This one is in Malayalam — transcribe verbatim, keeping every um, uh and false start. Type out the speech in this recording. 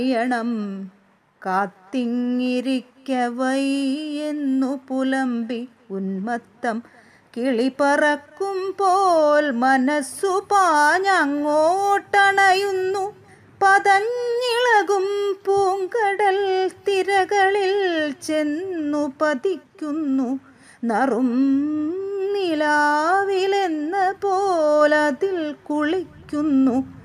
ണം കാത്തിങ്ങിരിക്കവയ്യെന്നു പുലമ്പി ഉന്മത്തം കിളി പറക്കും പോൽ മനസ്സു പാഞ്ഞങ്ങോട്ടണയുന്നു. പതഞ്ഞിളകും പൂങ്കടൽ തിരകളിൽ ചെന്നു പതിക്കുന്നു. നറും നിലാവിലെന്ന പോലതിൽ കുളിക്കുന്നു.